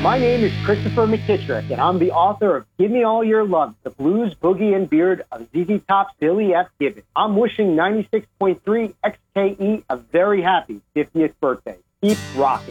My name is Christopher McKittrick, and I'm the author of Give Me All Your Love, the blues, boogie, and beard of ZZ Top's Billy F. Gibbons. I'm wishing 96.3 XKE a very happy 50th birthday. Keep rocking.